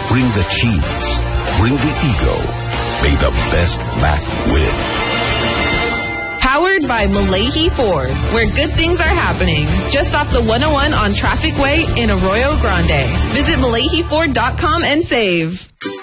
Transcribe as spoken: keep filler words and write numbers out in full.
Bring the cheese. Bring the ego. May the best Mac win. Powered by Malahi Ford, where good things are happening. Just off the one oh one on Traffic Way in Arroyo Grande. Visit Malahi Ford dot com and save.